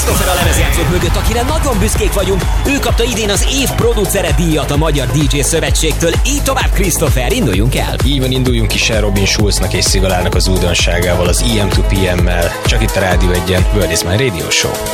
Christopher a lemezjátszók mögött, akire nagyon büszkék vagyunk. Ő kapta idén az év producere díjat a Magyar DJ Szövetségtől. Így tovább, Christopher, induljunk el! Így van, induljunk is el Robin Schulznak és Szigalának az újdonságával, az EM2PM-mel. Csak itt a Rádió 1-en, World is my Radio Show.